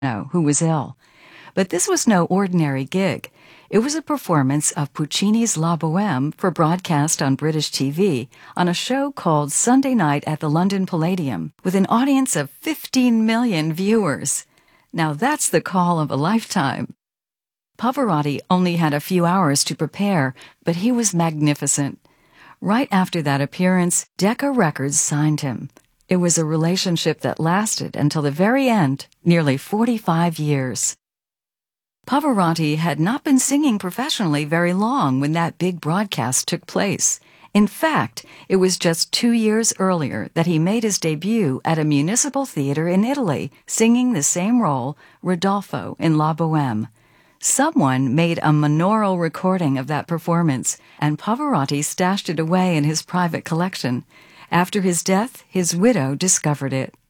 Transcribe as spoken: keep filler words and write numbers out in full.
who was ill. But this was no ordinary gig. It was a performance of Puccini's La Bohème for broadcast on British T V on a show called Sunday Night at the London Palladium, with an audience of fifteen million viewers. Now that's the call of a lifetime. Pavarotti only had a few hours to prepare, but he was magnificent. Right after that appearance, Decca Records signed him. It was a relationship that lasted until the very end, nearly forty-five years. Pavarotti had not been singing professionally very long when that big broadcast took place. In fact, it was just two years earlier that he made his debut at a municipal theater in Italy, singing the same role, Rodolfo, in La Bohème. Someone made a monaural recording of that performance, and Pavarotti stashed it away in his private collection. After his death, his widow discovered it.